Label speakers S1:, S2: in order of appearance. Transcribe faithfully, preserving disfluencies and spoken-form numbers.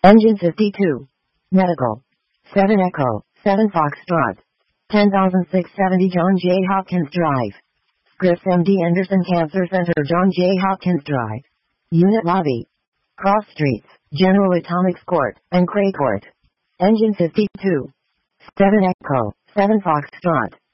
S1: Engine fifty-two. Medical. seven Echo, seven Foxtrot. ten thousand six hundred seventy John J. Hopkins Drive. Scripps M D Anderson Cancer Center John J. Hopkins Drive. Unit Lobby. Cross Streets, General Atomics Court, and Cray Court. Engine fifty-two. seven Echo, seven Foxtrot.